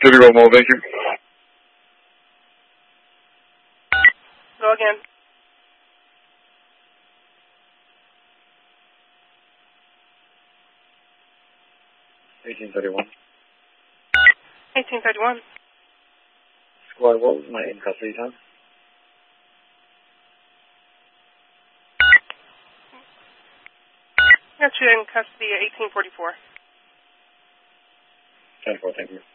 City Roll Mall, thank you. Go again. $18.31. $18.31. Squad, what was my in-custody time? Got you in custody at 18:44. 10-4, thank you.